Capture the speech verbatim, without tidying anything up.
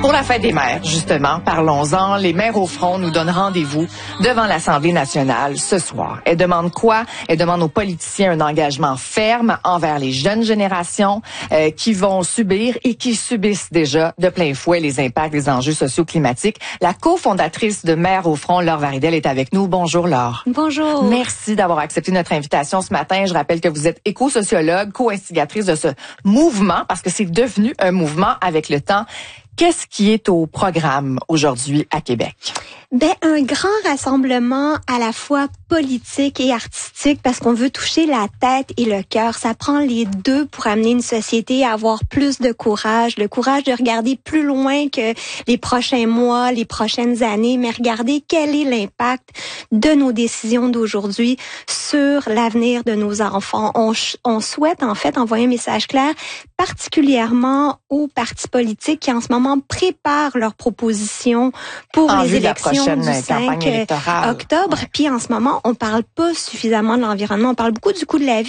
Pour la fête des mères, justement, parlons-en. Les mères au front nous donnent rendez-vous devant l'Assemblée nationale ce soir. Elles demandent quoi? Elles demandent aux politiciens un engagement ferme envers les jeunes générations euh, qui vont subir et qui subissent déjà de plein fouet les impacts des enjeux socio-climatiques. La cofondatrice de Mères au front, Laure Varidel, est avec nous. Bonjour, Laure. Bonjour. Merci d'avoir accepté notre invitation ce matin. Je rappelle que vous êtes éco-sociologue, co-instigatrice de ce mouvement, parce que c'est devenu un mouvement avec le temps. Qu'est-ce qui est au programme aujourd'hui à Québec? Ben, un grand rassemblement à la fois politique et artistique parce qu'on veut toucher la tête et le cœur. Ça prend les deux pour amener une société à avoir plus de courage, le courage de regarder plus loin que les prochains mois, les prochaines années, mais regarder quel est l'impact de nos décisions d'aujourd'hui sur l'avenir de nos enfants. On, on souhaite en fait envoyer un message clair, particulièrement aux partis politiques qui en ce moment préparent leurs propositions pour en les élections du cinq octobre. Ouais. Puis en ce moment, on parle pas suffisamment de l'environnement. On parle beaucoup du coût de la vie.